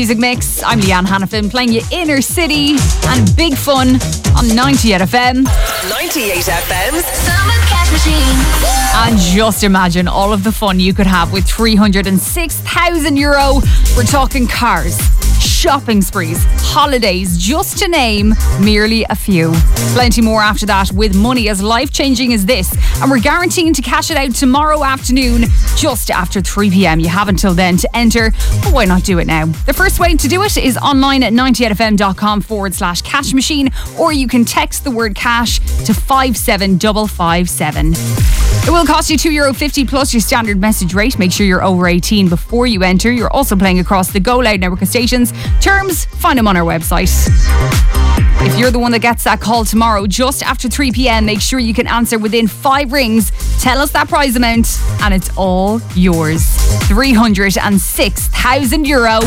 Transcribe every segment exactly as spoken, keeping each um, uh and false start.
Music Mix. I'm Leanne Hannafin playing you Inner City and Big Fun on ninety-eight F M. ninety-eight F M's Summer Cash Machine. And just imagine all of the fun you could have with three hundred six thousand euro. We're talking cars, shopping sprees, holidays, just to name merely a few. Plenty more after that with money as life-changing as this. And we're guaranteeing to cash it out tomorrow afternoon just after three p.m. You have until then to enter, but why not do it now? The first way to do it is online at ninety-eight f m dot com forward slash cash machine, or you can text the word cash to five seven five five seven. It will cost you two euro fifty plus your standard message rate. Make sure you're over eighteen before you enter. You're also playing across the Go Loud network of stations. Terms, find them on our website. If you're the one that gets that call tomorrow just after three p.m, make sure you can answer within five rings. Tell us that prize amount and it's all yours. three hundred six thousand euro.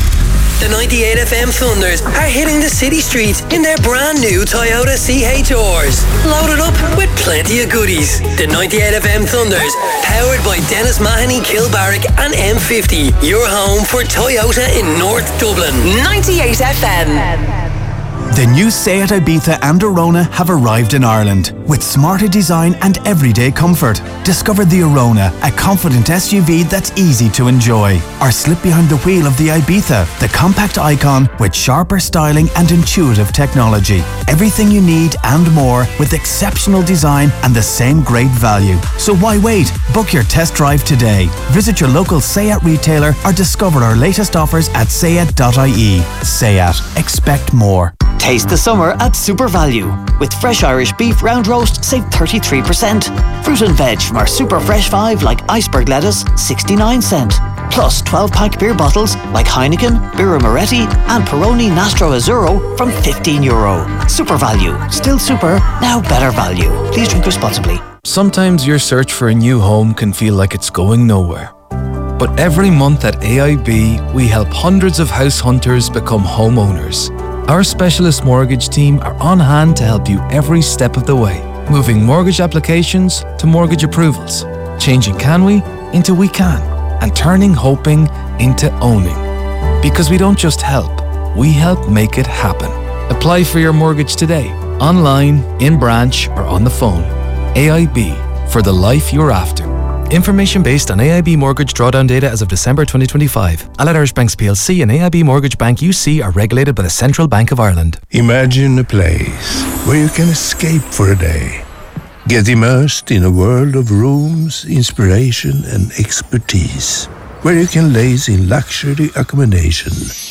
The ninety-eight F M Thunders are hitting the city streets in their brand new Toyota C H Rs. Loaded up with plenty of goodies. The ninety-eight F M Thunders, powered by Dennis Mahoney, Kilbarrack and M fifty. Your home for Toyota in North Dublin. ninety-eight F M. The new Seat Ibiza and Arona have arrived in Ireland with smarter design and everyday comfort. Discover the Arona, a confident S U V that's easy to enjoy. Or slip behind the wheel of the Ibiza, the compact icon with sharper styling and intuitive technology. Everything you need and more with exceptional design and the same great value. So why wait? Book your test drive today. Visit your local Seat retailer or discover our latest offers at seat dot I E. Seat. Expect more. Taste the summer at Super Value. With fresh Irish beef round roast, save thirty-three percent. Fruit and veg from our Super Fresh five like iceberg lettuce, sixty-nine cent. Plus twelve pack beer bottles like Heineken, Birra Moretti and Peroni Nastro Azzurro from fifteen euro. Super Value. Still super, now better value. Please drink responsibly. Sometimes your search for a new home can feel like it's going nowhere. But every month at A I B, we help hundreds of house hunters become homeowners. Our specialist mortgage team are on hand to help you every step of the way, moving mortgage applications to mortgage approvals, changing can we into we can, and turning hoping into owning. Because we don't just help, we help make it happen. Apply for your mortgage today, online, in branch, or on the phone. A I B, for the life you're after. Information based on A I B mortgage drawdown data as of December twenty twenty-five. Allied Irish Banks P L C and A I B Mortgage Bank U C are regulated by the Central Bank of Ireland. Imagine a place where you can escape for a day. Get immersed in a world of rooms, inspiration and expertise. Where you can laze in luxury accommodation.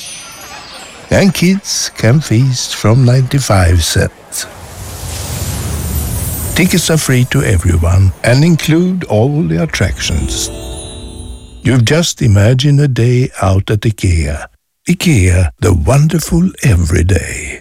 And kids can feast from ninety-five cents. Tickets are free to everyone and include all the attractions. You've just imagined a day out at IKEA. IKEA, the wonderful everyday.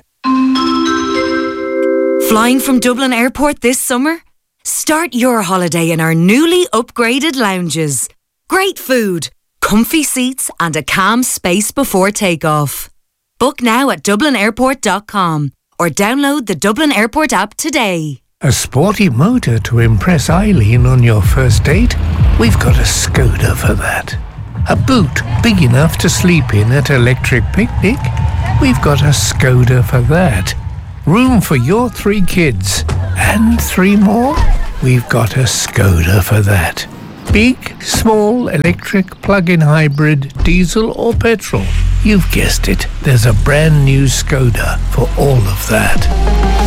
Flying from Dublin Airport this summer? Start your holiday in our newly upgraded lounges. Great food, comfy seats and a calm space before takeoff. Book now at dublin airport dot com or download the Dublin Airport app today. A sporty motor to impress Eileen on your first date? We've got a Skoda for that. A boot big enough to sleep in at Electric Picnic? We've got a Skoda for that. Room for your three kids and three more? We've got a Skoda for that. Big, small, electric, plug-in hybrid, diesel or petrol? You've guessed it. There's a brand new Skoda for all of that.